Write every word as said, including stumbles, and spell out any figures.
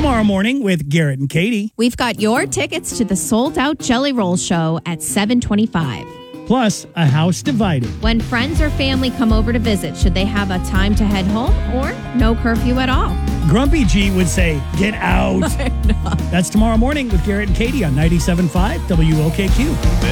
Tomorrow morning with Garrett and Katie. We've got your tickets to the sold-out Jelly Roll show at seven twenty-five. Plus, a house divided. When friends or family come over to visit, should they have a time to head home or no curfew at all? Grumpy G would say, get out. That's tomorrow morning with Garrett and Katie on ninety-seven point five W O K Q.